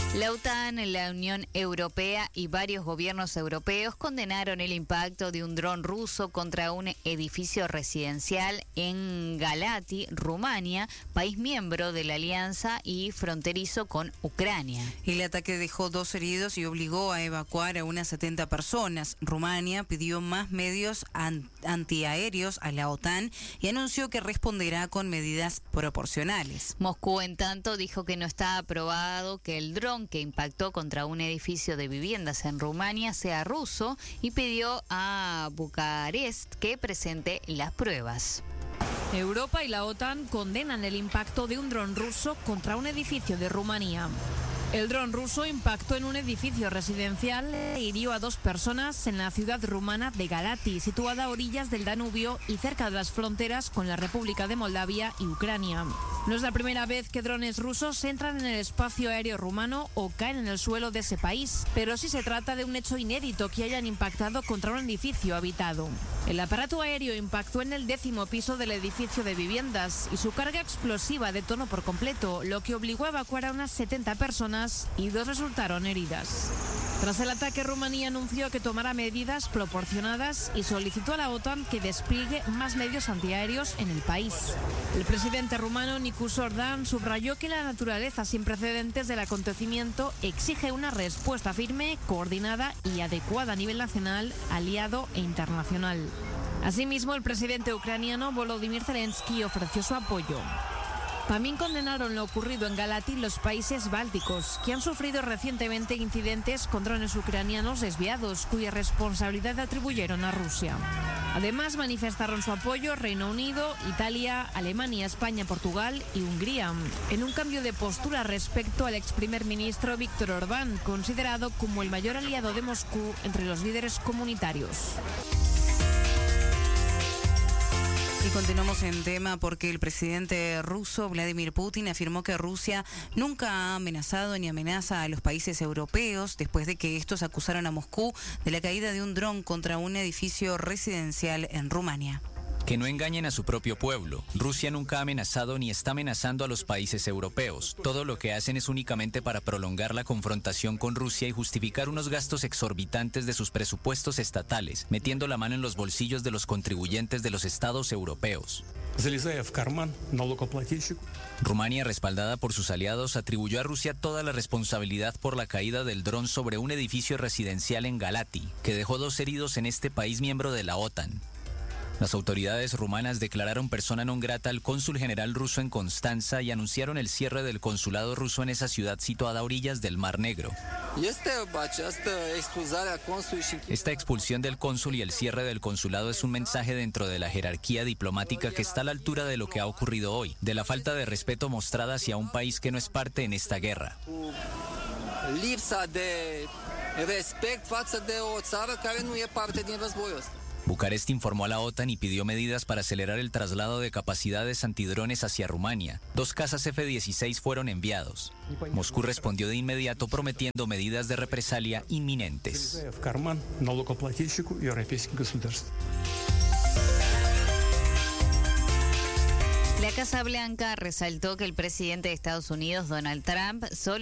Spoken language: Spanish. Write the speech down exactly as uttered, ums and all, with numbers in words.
La OTAN, la Unión Europea y varios gobiernos europeos condenaron el impacto de un dron ruso contra un edificio residencial en Galati, Rumania, país miembro de la Alianza y fronterizo con Ucrania. El ataque dejó dos heridos y obligó a evacuar a unas setenta personas. Rumania pidió más medios an- antiaéreos a la OTAN y anunció que responderá con medidas proporcionales. Moscú, en tanto, dijo que no está aprobado que el dron que impactó contra un edificio de viviendas en Rumania sea ruso y pidió a Bucarest que presente las pruebas. Europa y la OTAN condenan el impacto de un dron ruso contra un edificio de Rumanía. El dron ruso impactó en un edificio residencial e hirió a dos personas en la ciudad rumana de Galati, situada a orillas del Danubio y cerca de las fronteras con la República de Moldavia y Ucrania. No es la primera vez que drones rusos entran en el espacio aéreo rumano o caen en el suelo de ese país, pero sí se trata de un hecho inédito que hayan impactado contra un edificio habitado. El aparato aéreo impactó en el décimo piso del edificio de viviendas y su carga explosiva detonó por completo, lo que obligó a evacuar a unas setenta personas y dos resultaron heridas. Tras el ataque, Rumanía anunció que tomará medidas proporcionadas y solicitó a la OTAN que despliegue más medios antiaéreos en el país. El presidente rumano Nicus Ordan subrayó que la naturaleza sin precedentes del acontecimiento exige una respuesta firme, coordinada y adecuada a nivel nacional, aliado e internacional. Asimismo, el presidente ucraniano Volodymyr Zelensky ofreció su apoyo. También condenaron lo ocurrido en Galati los países bálticos, que han sufrido recientemente incidentes con drones ucranianos desviados, cuya responsabilidad atribuyeron a Rusia. Además, manifestaron su apoyo Reino Unido, Italia, Alemania, España, Portugal y Hungría, en un cambio de postura respecto al ex primer ministro Viktor Orbán, considerado como el mayor aliado de Moscú entre los líderes comunitarios. Y continuamos en tema porque el presidente ruso Vladimir Putin afirmó que Rusia nunca ha amenazado ni amenaza a los países europeos después de que estos acusaron a Moscú de la caída de un dron contra un edificio residencial en Rumania. Que no engañen a su propio pueblo. Rusia nunca ha amenazado ni está amenazando a los países europeos. Todo lo que hacen es únicamente para prolongar la confrontación con Rusia y justificar unos gastos exorbitantes de sus presupuestos estatales, metiendo la mano en los bolsillos de los contribuyentes de los estados europeos. Rumania, respaldada por sus aliados, atribuyó a Rusia toda la responsabilidad por la caída del dron sobre un edificio residencial en Galati, que dejó dos heridos en este país miembro de la OTAN. Las autoridades rumanas declararon persona non grata al cónsul general ruso en Constanza y anunciaron el cierre del consulado ruso en esa ciudad situada a orillas del Mar Negro. Esta expulsión del cónsul y el cierre del consulado es un mensaje dentro de la jerarquía diplomática que está a la altura de lo que ha ocurrido hoy, de la falta de respeto mostrada hacia un país que no es parte en esta guerra. Bucarest informó a la OTAN y pidió medidas para acelerar el traslado de capacidades antidrones hacia Rumania. Dos cazas F dieciséis fueron enviados. Moscú respondió de inmediato prometiendo medidas de represalia inminentes. La Casa Blanca resaltó que el presidente de Estados Unidos, Donald Trump, solo